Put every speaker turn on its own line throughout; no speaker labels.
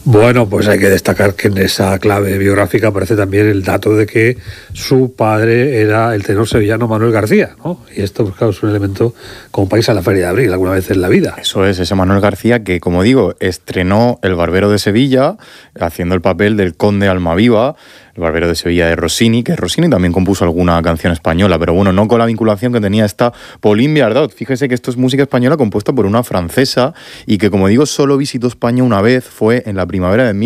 Bueno, pues hay que destacar que en esa clave biográfica aparece también el dato de que su padre era el tenor sevillano Manuel García, ¿no? Y esto, pues, claro, es un elemento como país a la Feria de Abril alguna vez en la vida.
Eso es, ese Manuel García que, como digo, estrenó El Barbero de Sevilla haciendo el papel del conde Almaviva, El Barbero de Sevilla de Rossini, que Rossini también compuso alguna canción española, pero bueno, no con la vinculación que tenía esta Pauline Viardot. Fíjese que esto es música española compuesta por una francesa y que, como digo, solo visitó España una vez, fue en la primavera de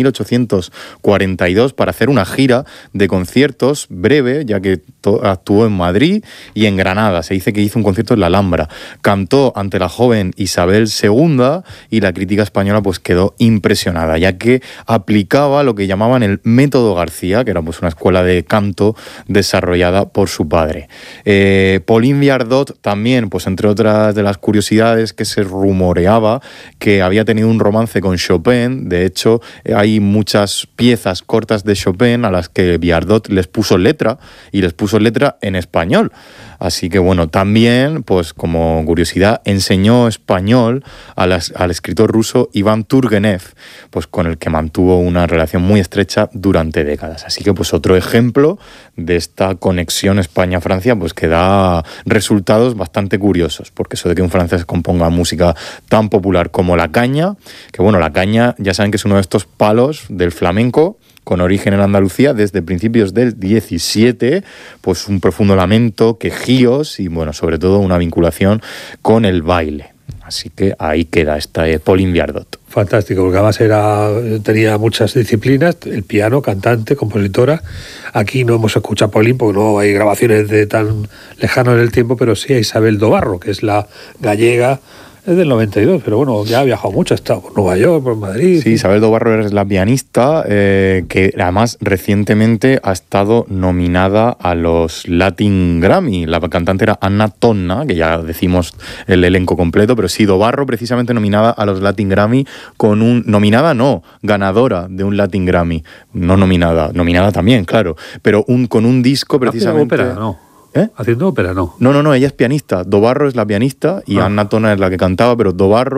1842 para hacer una gira de conciertos breve, ya que actuó en Madrid y en Granada. Se dice que hizo un concierto en la Alhambra. Cantó ante la joven Isabel II y la crítica española pues quedó impresionada, ya que aplicaba lo que llamaban el método García, que era pues una escuela de canto desarrollada por su padre. Pauline Viardot también, pues entre otras de las curiosidades, que se rumoreaba que había tenido un romance con Chopin. De hecho, hay muchas piezas cortas de Chopin a las que Viardot les puso letra, y les puso letra en español. Así que bueno, también, pues como curiosidad, enseñó español al escritor ruso Iván Turgenev, pues con el que mantuvo una relación muy estrecha durante décadas. Así que pues otro ejemplo de esta conexión España-Francia, pues que da resultados bastante curiosos, porque eso de que un francés componga música tan popular como la caña, que bueno, la caña ya saben que es uno de estos palos del flamenco, con origen en Andalucía desde principios del 17, pues un profundo lamento, quejíos y, bueno, sobre todo una vinculación con el baile. Así que ahí queda esta Pauline Viardot.
Fantástico, porque además tenía muchas disciplinas, el piano, cantante, compositora. Aquí no hemos escuchado a Pauline porque no hay grabaciones de tan lejano en el tiempo, pero sí a Isabel Dobarro, que es la gallega. Es del 92, pero bueno, ya ha viajado mucho, ha estado por Nueva York, por Madrid.
Sí, Isabel Dobarro es la pianista que además recientemente ha estado nominada a los Latin Grammy. La cantante era Anna Tonna, que ya decimos el elenco completo, pero sí, Dobarro precisamente nominada a los Latin Grammy ganadora de un Latin Grammy. No nominada también, claro, pero con un disco precisamente...
Ópera, ¿no? Haciendo ópera, no.
No, ella es pianista. Dobarro es la pianista y Anna Tonna es la que cantaba, pero Dobarro